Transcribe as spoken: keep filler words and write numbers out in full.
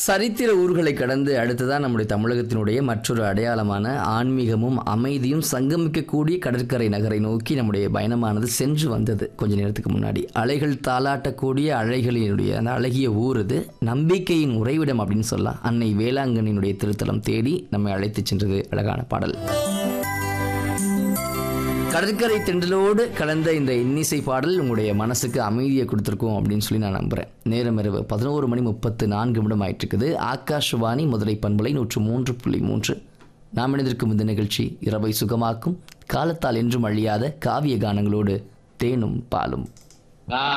சரித்திர ஊர்களை கடந்து அடுத்துதான் நம்முடைய தமிழகத்தினுடைய மற்றொரு அடையாளமான ஆன்மீகமும் அமைதியும் சங்கமிக்கக்கூடிய கடற்கரை நகரை நோக்கி நம்முடைய பயணமானது சென்று வந்தது. கொஞ்ச நேரத்துக்கு முன்னாடி அலைகள் தாளாட்டக்கூடிய அலைகளினுடைய அந்த அழகிய ஊர் இது. நம்பிக்கையின் உறைவிடம் அப்படின்னு சொல்லலாம். அன்னை வேளாங்கண்ணியினுடைய திருத்தலம் தேடி நம்மை அழைத்து சென்றது அழகான பாடல். கடற்கரை தென்றலோடு கலந்த இந்த இன்னிசை பாடல் உங்களுடைய மனசுக்கு அமைதியை கொடுத்துருக்கோம் அப்படின்னு சொல்லி நான் நம்புகிறேன். நேரம் இரவு பதினோரு மணி முப்பத்து நான்கு நிமிடம் ஆயிட்டு இருக்குது. ஆகாஷ்வாணி மதுரை பண்பலை நூற்று மூன்று புள்ளி மூன்று. நாம் இணைந்திருக்கும் இந்த நிகழ்ச்சி இரவை சுகமாக்கும் காலத்தால் என்றும் அழியாத காவிய கானங்களோடு தேனும் பாலும்.